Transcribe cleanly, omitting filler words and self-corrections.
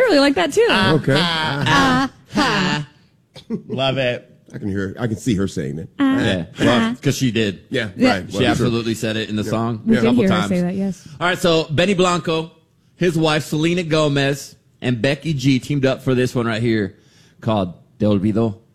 really like that too. Okay. Love it. I can see her saying that. Yeah, well, because she did. Yeah, Yeah. right. She absolutely said it in the song We a did couple hear her times. say that, yes. All right, so Benny Blanco, his wife Selena Gomez, and Becky G teamed up for this one right here called Te Olvido.